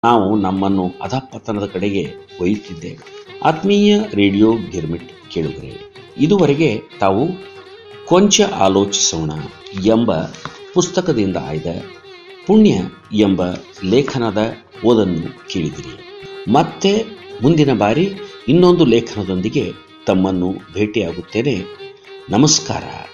ನಾವು ನಮ್ಮನ್ನು ಅಧಪತನದ ಕಡೆಗೆ ಒಯ್ಯುತ್ತಿದ್ದೇವೆ. ಆತ್ಮೀಯ ರೇಡಿಯೋ ಗಿರ್ಮಿಟ್ ಕೇಳುಗರೆ, ಇದುವರೆಗೆ ತಾವು ಕೊಂಚ ಆಲೋಚಿಸೋಣ ಎಂಬ ಪುಸ್ತಕದಿಂದ ಆಯ್ದ ಪುಣ್ಯ ಎಂಬ ಲೇಖನದ ಓದನ್ನು ಕೇಳಿದಿರಿ. ಮತ್ತೆ ಮುಂದಿನ ಬಾರಿ ಇನ್ನೊಂದು ಲೇಖನದೊಂದಿಗೆ ತಮ್ಮನ್ನು ಭೇಟಿಯಾಗುತ್ತೇನೆ. ನಮಸ್ಕಾರ.